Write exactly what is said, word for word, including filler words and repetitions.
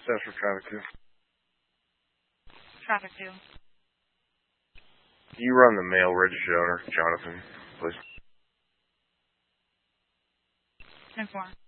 Central Traffic two. Traffic two. Can you run the male registered owner, Jonathan, please? ten four.